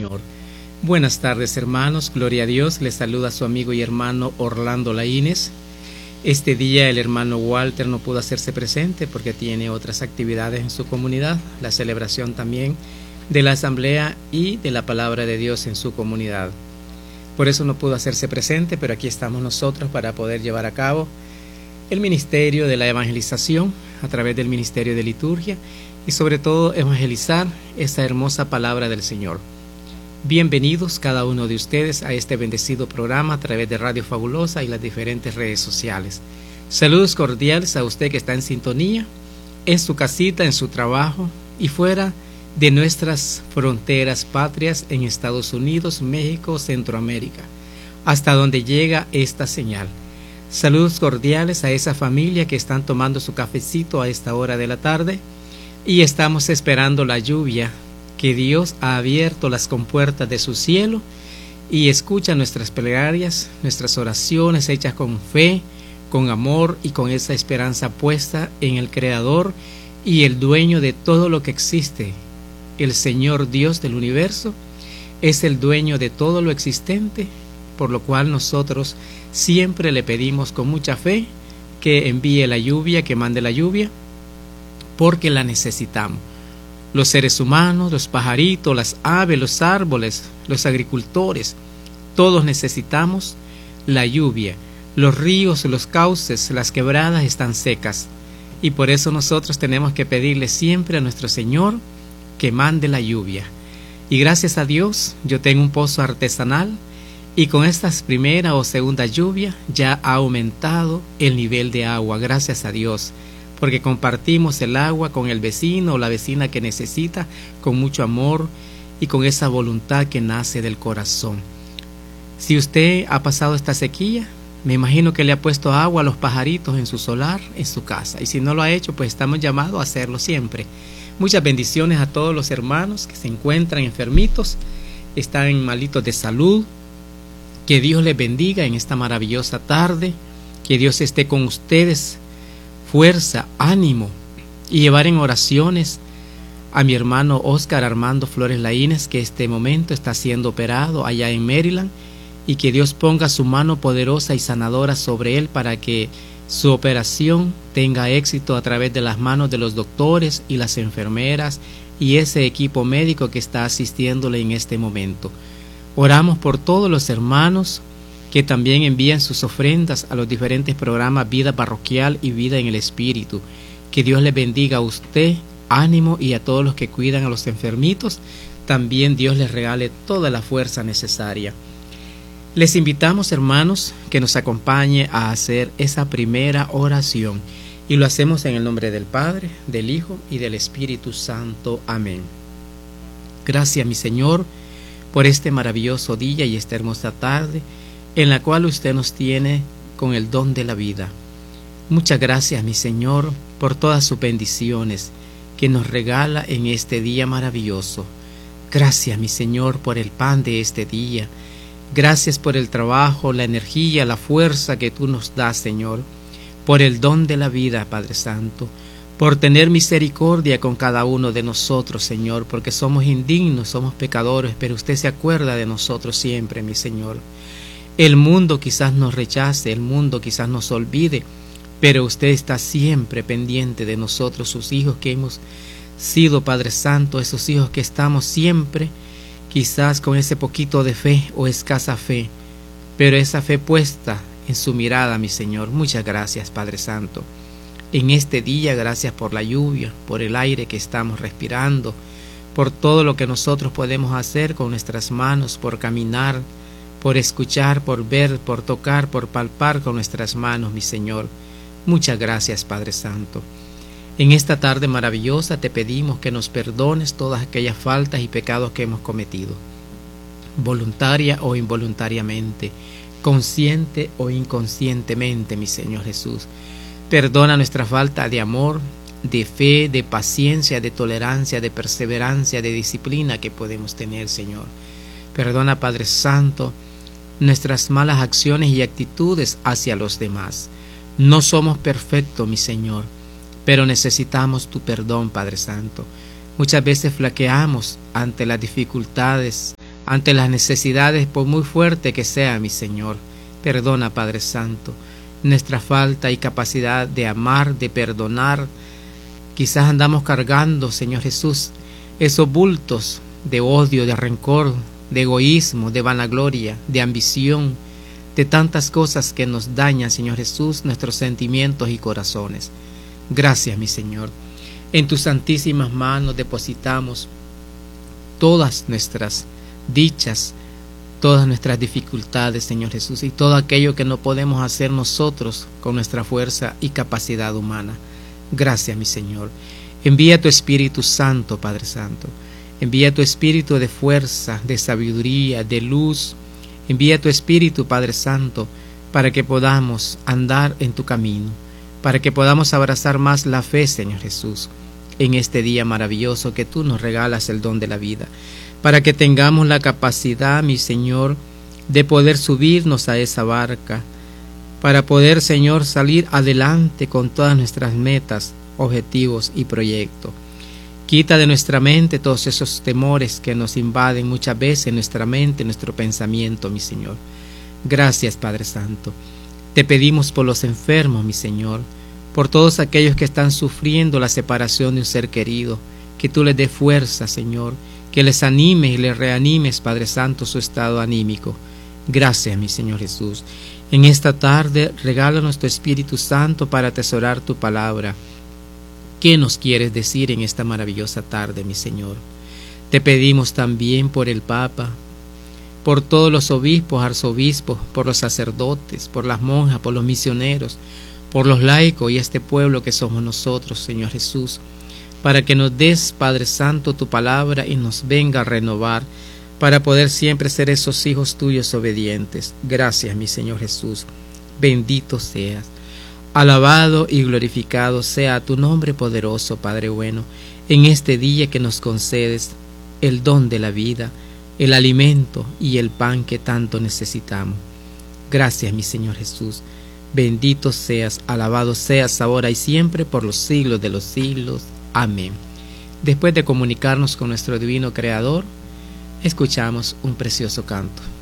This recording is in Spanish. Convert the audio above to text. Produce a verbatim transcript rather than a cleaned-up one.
Señor. Buenas tardes, hermanos, gloria a Dios. Les saluda su amigo y hermano Orlando Laínez. Este día el hermano Walter no pudo hacerse presente porque tiene otras actividades en su comunidad, la celebración también de la asamblea y de la palabra de Dios en su comunidad. Por eso no pudo hacerse presente, pero aquí estamos nosotros para poder llevar a cabo el ministerio de la evangelización a través del ministerio de liturgia y sobre todo evangelizar esta hermosa palabra del Señor. Bienvenidos cada uno de ustedes a este bendecido programa a través de Radio Fabulosa y las diferentes redes sociales. Saludos cordiales a usted que está en sintonía, en su casita, en su trabajo y fuera de nuestras fronteras patrias en Estados Unidos, México, Centroamérica, hasta donde llega esta señal. Saludos cordiales a esa familia que están tomando su cafecito a esta hora de la tarde y estamos esperando la lluvia, que Dios ha abierto las compuertas de su cielo y escucha nuestras plegarias, nuestras oraciones hechas con fe, con amor y con esa esperanza puesta en el Creador y el dueño de todo lo que existe. El Señor Dios del universo es el dueño de todo lo existente, por lo cual nosotros siempre le pedimos con mucha fe que envíe la lluvia, que mande la lluvia, porque la necesitamos. Los seres humanos, los pajaritos, las aves, los árboles, los agricultores, todos necesitamos la lluvia. Los ríos, los cauces, las quebradas están secas y por eso nosotros tenemos que pedirle siempre a nuestro Señor que mande la lluvia. Y gracias a Dios yo tengo un pozo artesanal y con estas primera o segunda lluvia ya ha aumentado el nivel de agua, gracias a Dios, porque compartimos el agua con el vecino o la vecina que necesita con mucho amor y con esa voluntad que nace del corazón. Si usted ha pasado esta sequía, me imagino que le ha puesto agua a los pajaritos en su solar, en su casa, y si no lo ha hecho, pues estamos llamados a hacerlo siempre. Muchas bendiciones a todos los hermanos que se encuentran enfermitos, están malitos de salud. Que Dios les bendiga en esta maravillosa tarde, que Dios esté con ustedes, fuerza, ánimo, y llevar en oraciones a mi hermano Oscar Armando Flores Laínez, que este momento está siendo operado allá en Maryland, y que Dios ponga su mano poderosa y sanadora sobre él para que su operación tenga éxito a través de las manos de los doctores y las enfermeras y ese equipo médico que está asistiéndole en este momento. Oramos por todos los hermanos que también envían sus ofrendas a los diferentes programas Vida Parroquial y Vida en el Espíritu. Que Dios les bendiga a usted, ánimo, y a todos los que cuidan a los enfermitos. También Dios les regale toda la fuerza necesaria. Les invitamos, hermanos, que nos acompañe a hacer esa primera oración. Y lo hacemos en el nombre del Padre, del Hijo y del Espíritu Santo. Amén. Gracias, mi Señor, por este maravilloso día y esta hermosa tarde, en la cual usted nos tiene con el don de la vida. Muchas gracias, mi Señor, por todas sus bendiciones que nos regala en este día maravilloso. Gracias, mi Señor, por el pan de este día. Gracias por el trabajo, la energía, la fuerza que tú nos das, Señor, por el don de la vida, Padre Santo, por tener misericordia con cada uno de nosotros, Señor, porque somos indignos, somos pecadores, pero usted se acuerda de nosotros siempre, mi Señor. El mundo quizás nos rechace, el mundo quizás nos olvide, pero usted está siempre pendiente de nosotros, sus hijos que hemos sido, Padre Santo, esos hijos que estamos siempre, quizás con ese poquito de fe o escasa fe, pero esa fe puesta en su mirada, mi Señor. Muchas gracias, Padre Santo. En este día, gracias por la lluvia, por el aire que estamos respirando, por todo lo que nosotros podemos hacer con nuestras manos, por caminar, por escuchar, por ver, por tocar, por palpar con nuestras manos, mi Señor. Muchas gracias, Padre Santo. En esta tarde maravillosa te pedimos que nos perdones todas aquellas faltas y pecados que hemos cometido, voluntaria o involuntariamente, consciente o inconscientemente, mi Señor Jesús. Perdona nuestra falta de amor, de fe, de paciencia, de tolerancia, de perseverancia, de disciplina que podemos tener, Señor. Perdona, Padre Santo, nuestras malas acciones y actitudes hacia los demás. No somos perfectos, mi Señor, pero necesitamos tu perdón, Padre Santo. Muchas veces flaqueamos ante las dificultades, ante las necesidades, por muy fuerte que sea, mi Señor. Perdona, Padre Santo, nuestra falta y capacidad de amar, de perdonar. Quizás andamos cargando, Señor Jesús, esos bultos de odio, de rencor, de egoísmo, de vanagloria, de ambición, de tantas cosas que nos dañan, Señor Jesús, nuestros sentimientos y corazones. Gracias, mi Señor. En tus santísimas manos depositamos todas nuestras dichas, todas nuestras dificultades, Señor Jesús, y todo aquello que no podemos hacer nosotros con nuestra fuerza y capacidad humana. Gracias, mi Señor. Envía tu Espíritu Santo, Padre Santo. Envía tu Espíritu de fuerza, de sabiduría, de luz. Envía tu Espíritu, Padre Santo, para que podamos andar en tu camino, para que podamos abrazar más la fe, Señor Jesús, en este día maravilloso que tú nos regalas el don de la vida, para que tengamos la capacidad, mi Señor, de poder subirnos a esa barca, para poder, Señor, salir adelante con todas nuestras metas, objetivos y proyectos. Quita de nuestra mente todos esos temores que nos invaden muchas veces nuestra mente, nuestro pensamiento, mi Señor. Gracias, Padre Santo. Te pedimos por los enfermos, mi Señor, por todos aquellos que están sufriendo la separación de un ser querido, que tú les des fuerza, Señor, que les animes y les reanimes, Padre Santo, su estado anímico. Gracias, mi Señor Jesús. En esta tarde, regálanos tu Espíritu Santo para atesorar tu palabra. ¿Qué nos quieres decir en esta maravillosa tarde, mi Señor? Te pedimos también por el Papa, por todos los obispos, arzobispos, por los sacerdotes, por las monjas, por los misioneros, por los laicos y este pueblo que somos nosotros, Señor Jesús, para que nos des, Padre Santo, tu palabra y nos venga a renovar, para poder siempre ser esos hijos tuyos obedientes. Gracias, mi Señor Jesús. Bendito seas. Alabado y glorificado sea tu nombre poderoso, Padre bueno, en este día que nos concedes el don de la vida, el alimento y el pan que tanto necesitamos. Gracias, mi Señor Jesús. Bendito seas, alabado seas ahora y siempre por los siglos de los siglos. Amén. Después de comunicarnos con nuestro divino Creador, escuchamos un precioso canto.